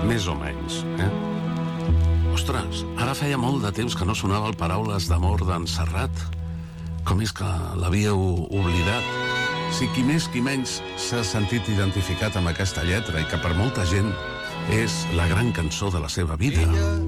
més o menys, Ostres, ara feia molt de temps que no sonava el Paraules d'amor d'en Serrat. Com és que l'havíeu oblidat? Si qui més qui menys s'ha sentit identificat amb aquesta lletra i que per molta gent és la gran cançó de la seva vida.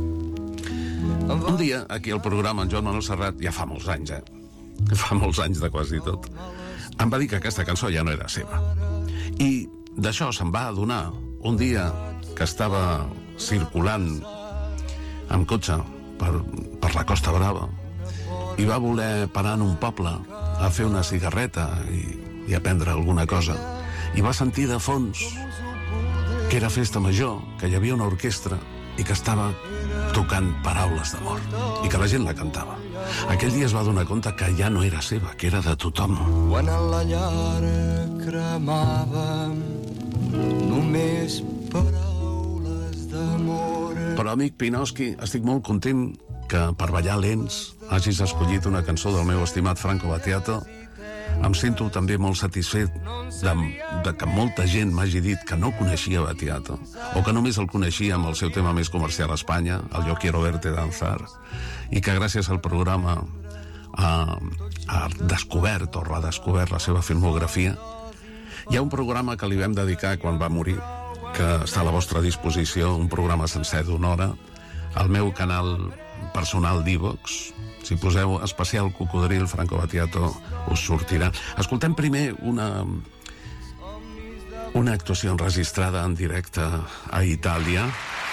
Un dia, aquí al programa, en Joan Manuel Serrat, ja fa molts anys, fa molts anys de quasi tot, em va dir que aquesta cançó ja no era seva. I d'això se'n va adonar un dia que estava circulant amb cotxe per la Costa Brava i va voler parar en un poble a fer una cigarreta i a prendre alguna cosa, i va sentir de fons que era festa major, que hi havia una orquestra i que estava tocant Paraules d'amor i que la gent la cantava. Aquell dia es va donar compte que ja no era seva, que era de tothom. Quan a la llar cremàvem només paraules d'amor. Però, amic Pinoski, estic molt content que per ballar lents hagis escollit una cançó del meu estimat Franco Battiato. Em sento també molt satisfet de que molta gent m'hagi dit que no coneixia Battiato, o que només el coneixia amb el seu tema més comercial a Espanya, el Yo quiero verte danzar, i que gràcies al programa ha descobert o redescobert la seva filmografia. Hi ha un programa que li vam dedicar quan va morir, que està a la vostra disposició, un programa sencer d'una hora, al meu canal personal d'Ivox. Si poseu especial Cocodril Franco Battiato us sortirà. Escoltem primer una actuació enregistrada en directe a Itàlia,